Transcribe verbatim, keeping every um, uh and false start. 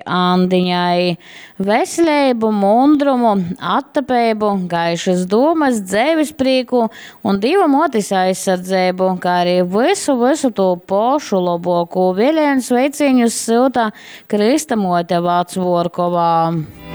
Andiņai. Veselību, mundrumu, attapību, gaišas domas, dzēvis prīku un divu motis aizsardzību, kā arī visu, visu to pošu labāko. Viļēnu sveiciņus silta Krista mote Vācvorkovā.